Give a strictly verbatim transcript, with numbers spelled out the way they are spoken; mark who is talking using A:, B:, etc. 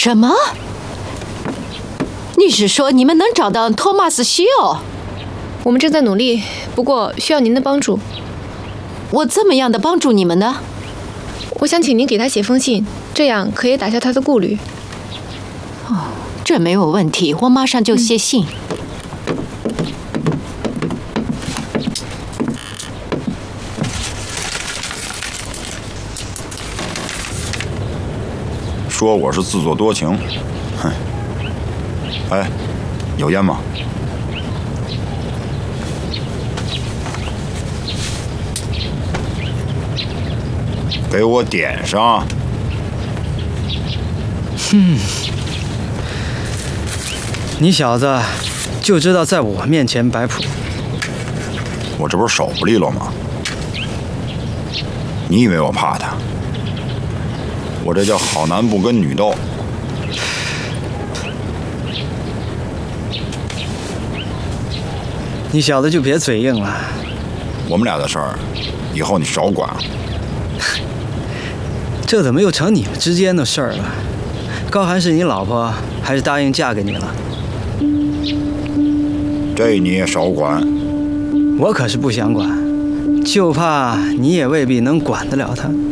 A: 什么？你是说你们能找到托马斯·西欧？
B: 我们正在努力，不过需要您的帮助。
A: 我怎么样的帮助你们呢？
B: 我想请您给他写封信，这样可以打消他的顾虑。
A: 哦，这没有问题，我马上就写信。嗯、
C: 说我是自作多情，哼！哎，有烟吗？给我点上。
D: 哼，你小子就知道在我面前摆谱。
C: 我这不是手不利落吗？你以为我怕他？我这叫好男不跟女斗。
D: 你小子就别嘴硬了。
C: 我们俩的事儿，以后你少管。
D: 这怎么又成你们之间的事儿了？高寒是你老婆，还是答应嫁给你了？
C: 这你也少管。
D: 我可是不想管，就怕你也未必能管得了她。